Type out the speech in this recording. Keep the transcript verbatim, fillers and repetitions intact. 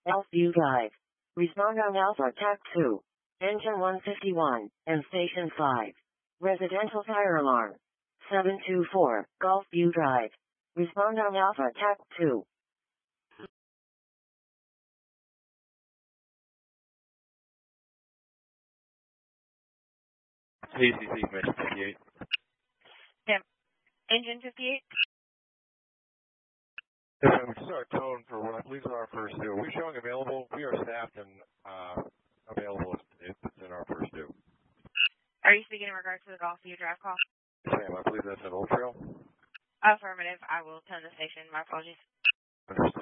Elfview Drive. Respond on Alpha T A C two. Engine one fifty-one, and Station five. Residential fire alarm. seven two four, Gulfview Drive. Respond on Alpha T A C two. P C C, Mission fifty-eight. Yeah. Engine fifty-eight? Yes, ma'am. We just saw a tone for what I believe is our first due. We're showing available. We are staffed and uh, available if it's in our first due. Are you speaking in regards to the Gulfview Drive call? Yes, ma'am. I believe that's an Old Trail. Affirmative. I will tell the station. My apologies. Understood.